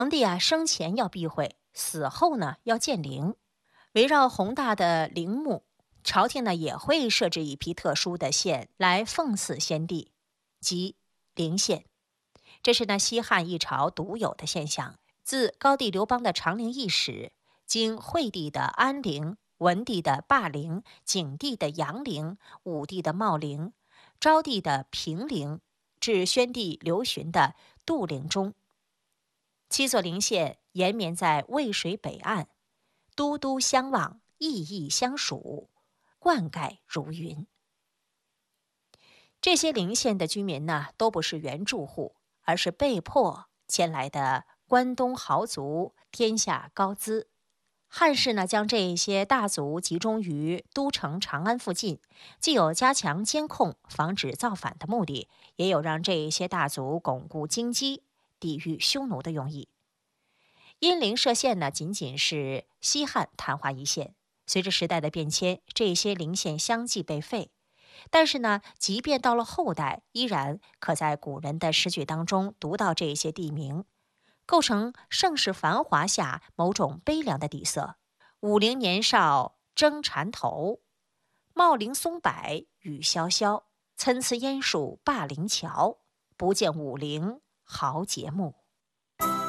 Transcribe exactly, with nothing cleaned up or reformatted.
皇帝啊，生前要避讳，死后呢要建陵。围绕宏大的陵墓，朝廷呢也会设置一批特殊的县来奉祀先帝，即陵县。这是呢西汉一朝独有的现象。自高帝刘邦的长陵易史，经惠帝的安陵、文帝的霸陵、景帝的阳陵、武帝的茂陵、昭帝的平陵，至宣帝刘询的杜陵中，七座陵县延绵在渭水北岸，都都相望，异异相属，灌溉如云。这些陵县的居民呢，都不是原住户，而是被迫迁来的关东豪族、天下高资。汉室呢，将这些大族集中于都城长安附近，既有加强监控、防止造反的目的，也有让这些大族巩固经济、抵御匈奴的用意。因陵设县呢，仅仅是西汉昙花一现。随着时代的变迁，这些陵县相继被废。但是呢，即便到了后代，依然可在古人的诗句当中读到这些地名，构成盛世繁华下某种悲凉的底色。武陵年少争缠头，茂陵松柏雨潇潇。参差烟树灞陵桥，不见武陵豪杰墓。